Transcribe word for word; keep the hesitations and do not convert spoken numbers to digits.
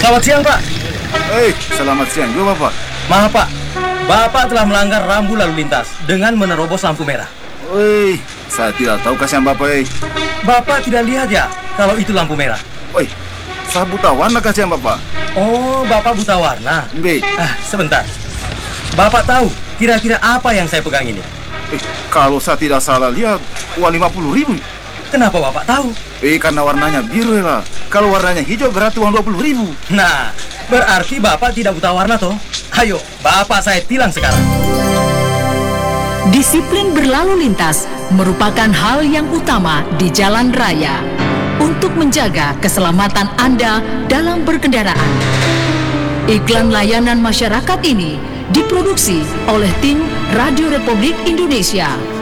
Selamat siang, Pak. Eh, selamat siang juga, Bapak. Maaf, Pak. Bapak telah melanggar rambu lalu lintas dengan menerobos lampu merah. Woi, saya tidak tahu kasihan Bapak, eh. Bapak tidak lihat ya kalau itu lampu merah? Woi, saya buta warna kasihan Bapak. Oh, Bapak buta warna. B. Ah, sebentar. Bapak tahu kira-kira apa yang saya pegang ini? Eh, kalau saya tidak salah lihat, uang lima puluh ribu. Kenapa Bapak tahu? Eh, karena warnanya biru lah. Kalau warnanya hijau berarti uang dua puluh ribu. Nah, berarti Bapak tidak buta warna toh? Ayo, Bapak saya tilang sekarang. Disiplin berlalu lintas merupakan hal yang utama di jalan raya untuk menjaga keselamatan Anda dalam berkendaraan. Iklan layanan masyarakat ini diproduksi oleh tim Radio Republik Indonesia.